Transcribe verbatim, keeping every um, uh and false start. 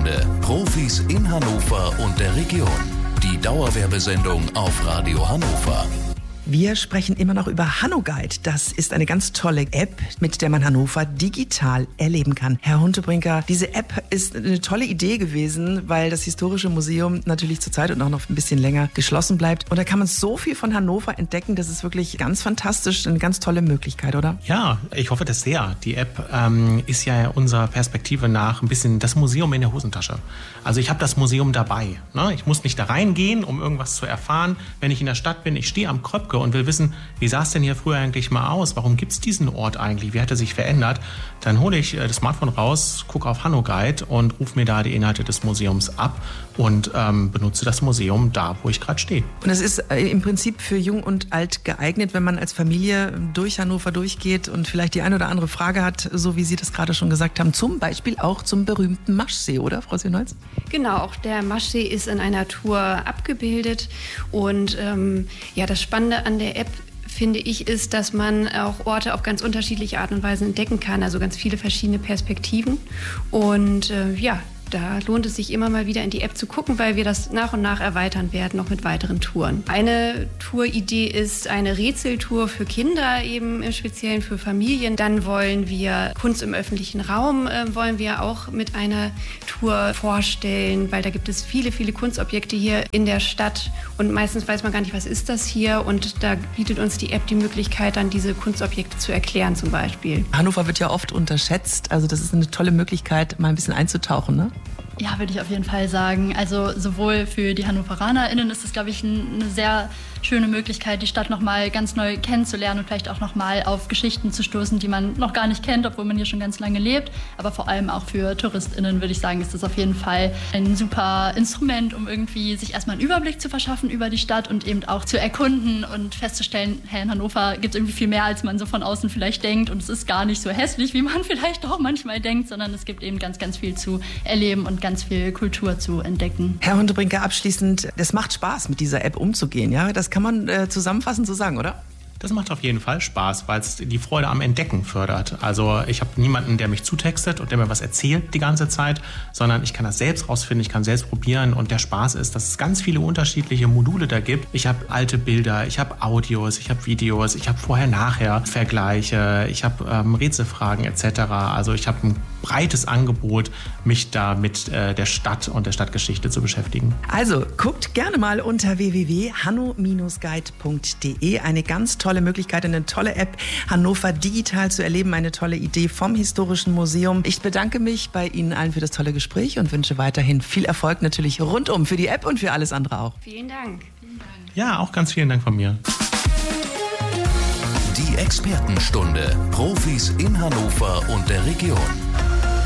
Expertenstunde. Profis in Hannover und der Region. Die Dauerwerbesendung auf Radio Hannover. Wir sprechen immer noch über HannoGuide. Das ist eine ganz tolle App, mit der man Hannover digital erleben kann. Herr Huntebrinker, diese App ist eine tolle Idee gewesen, weil das Historische Museum natürlich zurzeit und auch noch ein bisschen länger geschlossen bleibt. Und da kann man so viel von Hannover entdecken. Das ist wirklich ganz fantastisch, eine ganz tolle Möglichkeit, oder? Ja, ich hoffe das sehr. Die App ähm, ist ja unserer Perspektive nach ein bisschen das Museum in der Hosentasche. Also ich habe das Museum dabei. Ne? Ich muss nicht da reingehen, um irgendwas zu erfahren. Wenn ich in der Stadt bin, ich stehe am Kröpke und will wissen, wie sah es denn hier früher eigentlich mal aus? Warum gibt es diesen Ort eigentlich? Wie hat er sich verändert? Dann hole ich das Smartphone raus, gucke auf HannoGuide und rufe mir da die Inhalte des Museums ab und ähm, benutze das Museum da, wo ich gerade stehe. Und es ist äh, im Prinzip für Jung und Alt geeignet, wenn man als Familie durch Hannover durchgeht und vielleicht die eine oder andere Frage hat, so wie Sie das gerade schon gesagt haben, zum Beispiel auch zum berühmten Maschsee, oder, Frau Sönholz? Genau, auch der Maschsee ist in einer Tour abgebildet und ähm, ja, das Spannende an der App, finde ich, ist, dass man auch Orte auf ganz unterschiedliche Art und Weise entdecken kann, also ganz viele verschiedene Perspektiven und äh, ja, da lohnt es sich immer mal wieder in die App zu gucken, weil wir das nach und nach erweitern werden, noch mit weiteren Touren. Eine Touridee ist eine Rätseltour für Kinder, eben im Speziellen für Familien. Dann wollen wir Kunst im öffentlichen Raum, äh, wollen wir auch mit einer Tour vorstellen, weil da gibt es viele, viele Kunstobjekte hier in der Stadt und meistens weiß man gar nicht, was ist das hier, und da bietet uns die App die Möglichkeit, dann diese Kunstobjekte zu erklären zum Beispiel. Hannover wird ja oft unterschätzt, also das ist eine tolle Möglichkeit, mal ein bisschen einzutauchen, ne? Ja, würde ich auf jeden Fall sagen. Also sowohl für die HannoveranerInnen ist es, glaube ich, eine sehr schöne Möglichkeit, die Stadt nochmal ganz neu kennenzulernen und vielleicht auch nochmal auf Geschichten zu stoßen, die man noch gar nicht kennt, obwohl man hier schon ganz lange lebt. Aber vor allem auch für TouristInnen, würde ich sagen, ist das auf jeden Fall ein super Instrument, um irgendwie sich erstmal einen Überblick zu verschaffen über die Stadt und eben auch zu erkunden und festzustellen, hey, in Hannover gibt es irgendwie viel mehr, als man so von außen vielleicht denkt, und es ist gar nicht so hässlich, wie man vielleicht auch manchmal denkt, sondern es gibt eben ganz, ganz viel zu erleben und ganz viel Kultur zu entdecken. Herr Huntebrinker, abschließend, es macht Spaß, mit dieser App umzugehen, ja? Das kann man äh, zusammenfassend so sagen, oder? Das macht auf jeden Fall Spaß, weil es die Freude am Entdecken fördert. Also ich habe niemanden, der mich zutextet und der mir was erzählt die ganze Zeit, sondern ich kann das selbst rausfinden, ich kann selbst probieren, und der Spaß ist, dass es ganz viele unterschiedliche Module da gibt. Ich habe alte Bilder, ich habe Audios, ich habe Videos, ich habe Vorher-Nachher-Vergleiche, ich habe ähm, Rätselfragen et cetera. Also ich habe ein breites Angebot, mich da mit äh, der Stadt und der Stadtgeschichte zu beschäftigen. Also guckt gerne mal unter w w w punkt hanno guide punkt d e. Eine ganz tolle Möglichkeit, eine tolle App, Hannover digital zu erleben, eine tolle Idee vom Historischen Museum. Ich bedanke mich bei Ihnen allen für das tolle Gespräch und wünsche weiterhin viel Erfolg natürlich rundum für die App und für alles andere auch. Vielen Dank. Vielen Dank. Ja, auch ganz vielen Dank von mir. Die Expertenstunde. Profis in Hannover und der Region.